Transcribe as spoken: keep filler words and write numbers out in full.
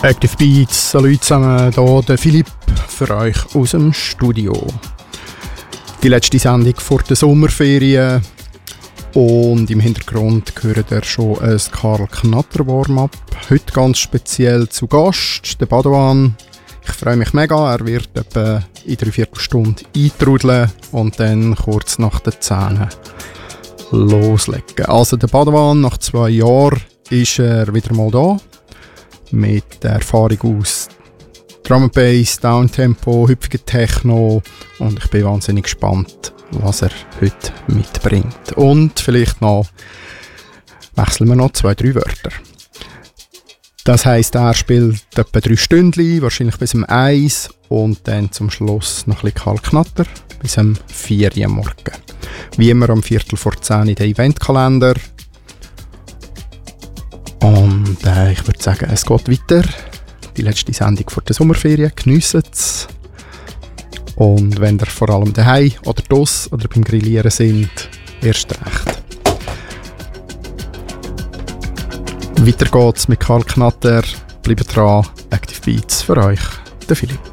Active Beats, salut zusammen, hier der Philipp für euch aus dem Studio. Die letzte Sendung vor der Sommerferien und im Hintergrund hört ihr schon ein Karl Knatter Warm-up. Heute ganz speziell zu Gast, der Badoan. Ich freue mich mega, er wird etwa in drei Viertelstunde eintrudeln und dann kurz nach den Zähnen loslegen. Also der Badoan, nach zwei Jahren ist er wieder mal da. Mit der Erfahrung aus Drum and Bass, Downtempo, hüpfiger Techno und ich bin wahnsinnig gespannt, was er heute mitbringt. Und vielleicht noch wechseln wir noch zwei, drei Wörter. Das heisst, er spielt etwa drei Stündchen, wahrscheinlich bis um eins und dann zum Schluss noch ein bisschen Karl Knatter bis um vier Uhr morgen. Wie immer am Viertel vor zehn in den Eventkalender. Und äh, ich würde sagen, es geht weiter. Die letzte Sendung vor der Sommerferien. Geniessen es. Und wenn ihr vor allem daheim oder draussen oder beim Grillieren sind, erst recht. Weiter geht's mit Karl Knatter. Bleibt dran. Active Beats für euch, der Philipp.